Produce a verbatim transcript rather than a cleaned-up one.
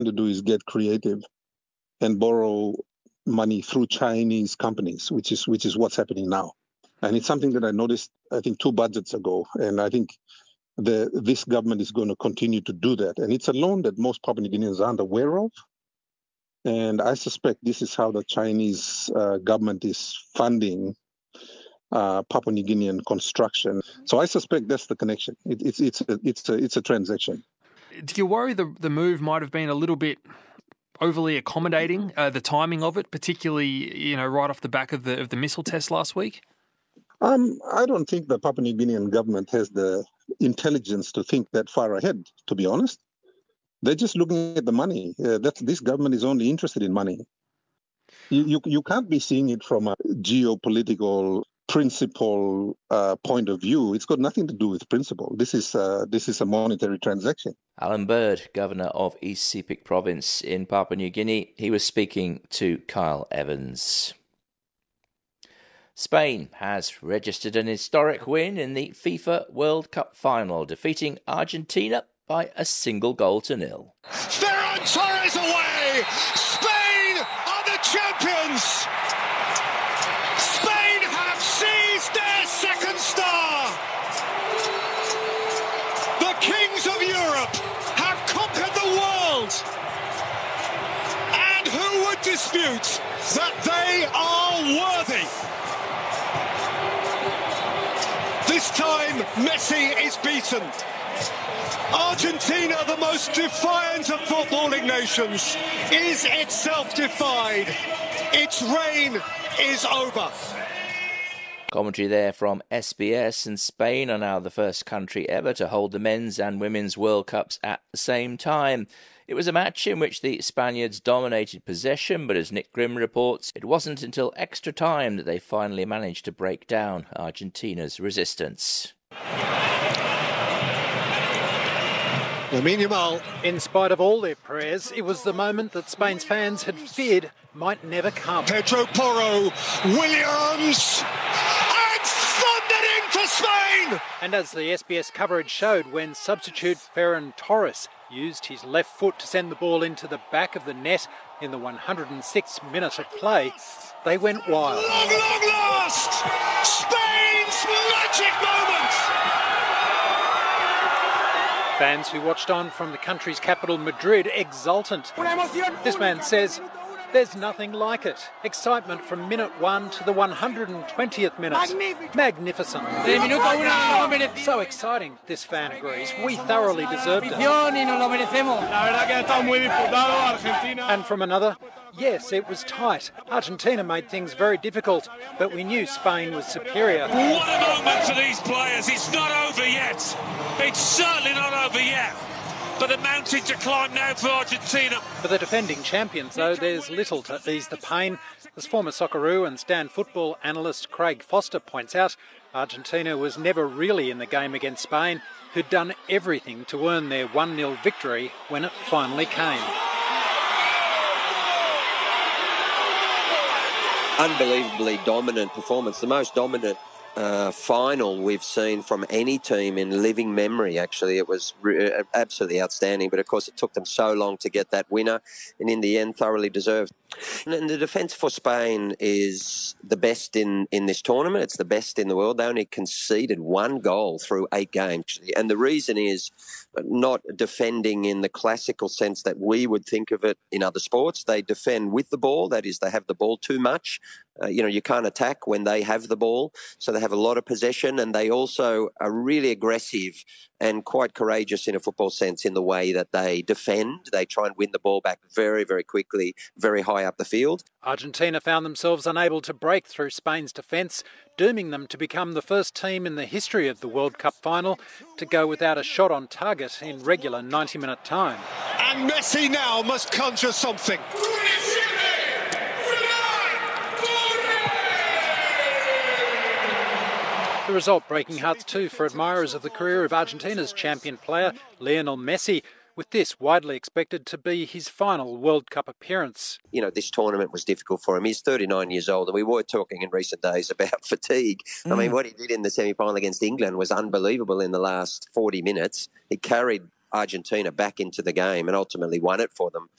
to do is get creative and borrow money through Chinese companies, which is which is what's happening now. And it's something that I noticed, I think, two budgets ago. And I think the this government is going to continue to do that. And it's a loan that most Papua New Guineans aren't aware of. And I suspect this is how the Chinese uh, government is funding uh, Papua New Guinean construction. So I suspect that's the connection. It, it's it's a, it's a, it's a transaction. Do you worry the the move might have been a little bit overly accommodating, uh, the timing of it, particularly, you know, right off the back of the of the missile test last week? Um, I don't think the Papua New Guinean government has the intelligence to think that far ahead, to be honest. They're just looking at the money. Uh, that this government is only interested in money. You, you you can't be seeing it from a geopolitical principle uh, point of view. It's got nothing to do with principle. This is uh, this is a monetary transaction. Alan Bird, Governor of East Sepik Province in Papua New Guinea, he was speaking to Kyle Evans. Spain has registered an historic win in the FIFA World Cup final, defeating Argentina by a single goal to nil. Ferran Torres away! Spain are the champions! Spain have seized their second star! The kings of Europe have conquered the world! And who would dispute that they are worthy? This time, Messi is beaten. Argentina, the most defiant of footballing nations, is itself defied. Its reign is over. Commentary there from S B S, and Spain are now the first country ever to hold the men's and women's World Cups at the same time. It was a match in which the Spaniards dominated possession, but as Nick Grimm reports, it wasn't until extra time that they finally managed to break down Argentina's resistance. Lamine Yamal. In spite of all their prayers, it was the moment that Spain's fans had feared might never come. Pedro Porro, Williams, and thundered in for Spain! And as the S B S coverage showed, when substitute Ferran Torres used his left foot to send the ball into the back of the net in the one hundred sixth minute of play, they went wild. Long, long last! Spain's magic moment! Fans who watched on from the country's capital, Madrid, exultant. This man says there's nothing like it. Excitement from minute one to the one hundred twentieth minute. Magnificent. So exciting, this fan agrees. We thoroughly deserved it. And from another, yes, it was tight. Argentina made things very difficult, but we knew Spain was superior. What a moment for these players. It's not over yet. It's certainly not over yet. But the mountain to climb now for Argentina. For the defending champions, though, there's little to ease the pain. As former Socceroo and Stan football analyst Craig Foster points out, Argentina was never really in the game against Spain, who'd done everything to earn their one nil victory when it finally came. Unbelievably dominant performance, the most dominant uh, final we've seen from any team in living memory. Actually, it was re- absolutely outstanding, but of course it took them so long to get that winner, and in the end thoroughly deserved. And the defence for Spain is the best in, in this tournament. It's the best in the world. They only conceded one goal through eight games, and the reason is not defending in the classical sense that we would think of it in other sports. They defend with the ball. That is, they have the ball too much. Uh, you know, you can't attack when they have the ball. So they have a lot of possession, and they also are really aggressive and quite courageous in a football sense in the way that they defend. They try and win the ball back very, very quickly, very high up the field. Argentina found themselves unable to break through Spain's defence, dooming them to become the first team in the history of the World Cup final to go without a shot on target in regular ninety-minute time. And Messi now must conjure something. The result breaking hearts too for admirers of the career of Argentina's champion player, Lionel Messi, with this widely expected to be his final World Cup appearance. You know, this tournament was difficult for him. He's thirty-nine years old, and we were talking in recent days about fatigue. Mm. I mean, what he did in the semi-final against England was unbelievable in the last forty minutes. He carried Argentina back into the game and ultimately won it for them.